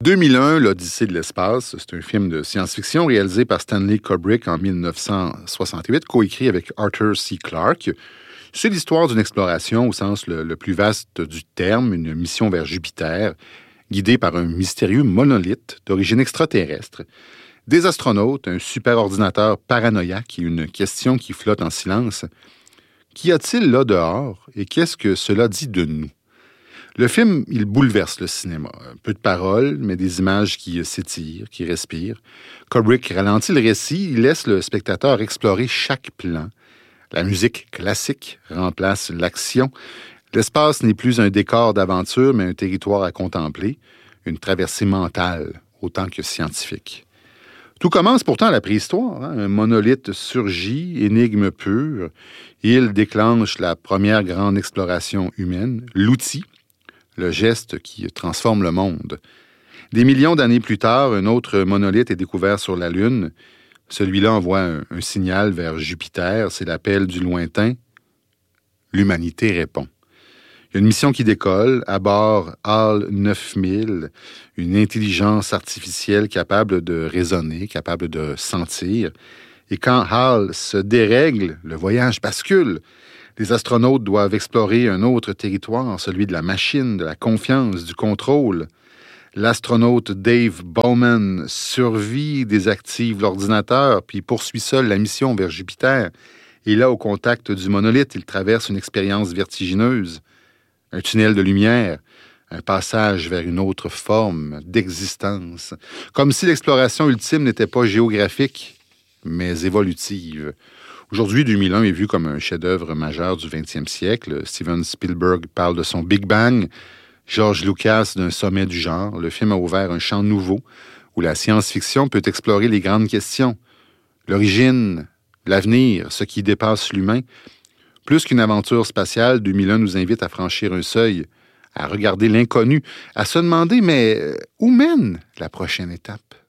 2001, l'Odyssée de l'espace, c'est un film de science-fiction réalisé par Stanley Kubrick en 1968, coécrit avec Arthur C. Clarke. C'est l'histoire d'une exploration au sens le plus vaste du terme, une mission vers Jupiter, guidée par un mystérieux monolithe d'origine extraterrestre. Des astronautes, un superordinateur paranoïaque et une question qui flotte en silence. Qu'y a-t-il là dehors et qu'est-ce que cela dit de nous? Le film, il bouleverse le cinéma. Peu de paroles, mais des images qui s'étirent, qui respirent. Kubrick ralentit le récit, il laisse le spectateur explorer chaque plan. La musique classique remplace l'action. L'espace n'est plus un décor d'aventure, mais un territoire à contempler, une traversée mentale autant que scientifique. Tout commence pourtant à la préhistoire. Un monolithe surgit, énigme pure. Il déclenche la première grande exploration humaine, l'outil, le geste qui transforme le monde. Des millions d'années plus tard, un autre monolithe est découvert sur la Lune. Celui-là envoie un signal vers Jupiter. C'est l'appel du lointain. L'humanité répond. Il y a une mission qui décolle, à bord HAL 9000, une intelligence artificielle capable de raisonner, capable de sentir. Et quand HAL se dérègle, le voyage bascule. Les astronautes doivent explorer un autre territoire, celui de la machine, de la confiance, du contrôle. L'astronaute Dave Bowman survit, désactive l'ordinateur, puis poursuit seul la mission vers Jupiter. Et là, au contact du monolithe, il traverse une expérience vertigineuse. Un tunnel de lumière, un passage vers une autre forme d'existence. Comme si l'exploration ultime n'était pas géographique, mais évolutive. Aujourd'hui, 2001 est vu comme un chef-d'œuvre majeur du 20e siècle. Steven Spielberg parle de son Big Bang, George Lucas d'un sommet du genre. Le film a ouvert un champ nouveau où la science-fiction peut explorer les grandes questions. L'origine, l'avenir, ce qui dépasse l'humain. Plus qu'une aventure spatiale, 2001 nous invite à franchir un seuil, à regarder l'inconnu, à se demander, mais où mène la prochaine étape?